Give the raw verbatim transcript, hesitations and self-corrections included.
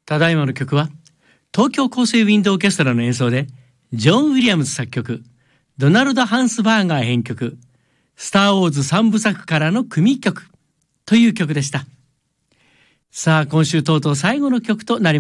ただいまの曲は東京高生ウィンドオーケストラの演奏でジョン・ウィリアムズ作曲、ドナルド・ハンスバーガー編曲、スター・ウォーズさんぶさくからの組曲という曲でした。さあ、今週とうとう最後の曲となりました。